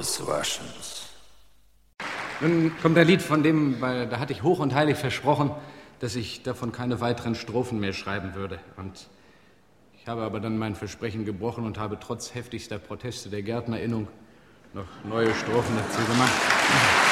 Auswaschens. Nun kommt ein Lied, von dem, da hatte ich hoch und heilig versprochen, dass ich davon keine weiteren Strophen mehr schreiben würde. Und ich habe aber dann mein Versprechen gebrochen und habe trotz heftigster Proteste der Gärtnerinnung noch neue Strophen dazu gemacht.